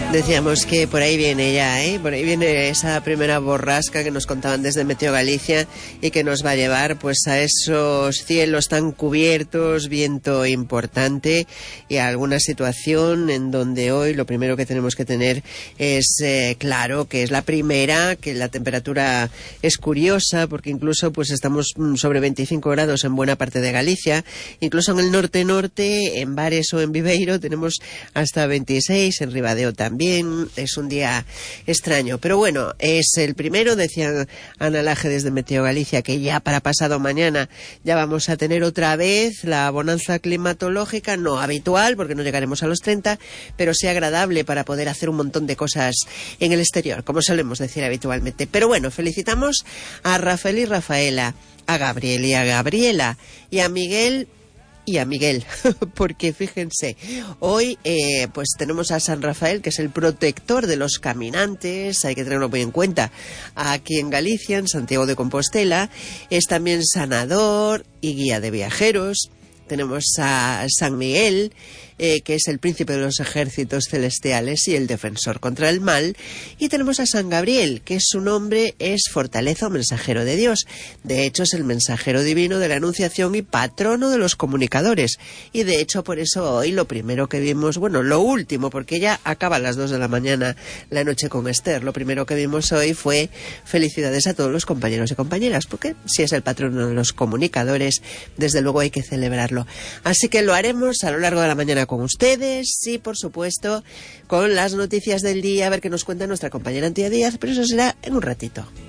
Decíamos que por ahí viene ya, por ahí viene esa primera borrasca que nos contaban desde Meteo Galicia y que nos va a llevar pues a esos cielos tan cubiertos, viento importante y a alguna situación en donde hoy lo primero que tenemos que tener es claro que es la primera, que la temperatura es curiosa porque incluso pues estamos sobre 25 grados en buena parte de Galicia, incluso en el norte, en Bares o en Viveiro tenemos hasta 26, en Ribadeo también. Es un día extraño, pero bueno, es el primero, decía Ana Laje desde Meteo Galicia, que ya para pasado mañana ya vamos a tener otra vez la bonanza climatológica, no habitual, porque no llegaremos a los 30, pero sí agradable para poder hacer un montón de cosas en el exterior, como solemos decir habitualmente. Pero bueno, felicitamos a Rafael y Rafaela, a Gabriel y a Gabriela, y a Miguel y a Miguel, porque fíjense, hoy pues tenemos a San Rafael, que es el protector de los caminantes, hay que tenerlo muy en cuenta, aquí en Galicia, en Santiago de Compostela, es también sanador y guía de viajeros. Tenemos a San Miguel, que es el príncipe de los ejércitos celestiales y el defensor contra el mal. Y tenemos a San Gabriel, que su nombre es fortaleza o mensajero de Dios. De hecho, es el mensajero divino de la Anunciación y patrono de los comunicadores. Y de hecho, por eso hoy lo primero que vimos, bueno, lo último, porque ya acaba a las 2 de la mañana la noche con Esther, lo primero que vimos hoy fue felicidades a todos los compañeros y compañeras, porque si es el patrono de los comunicadores, desde luego hay que celebrarlo. Así que lo haremos a lo largo de la mañana con ustedes y, por supuesto, con las noticias del día, a ver qué nos cuenta nuestra compañera Antía Díaz, pero eso será en un ratito.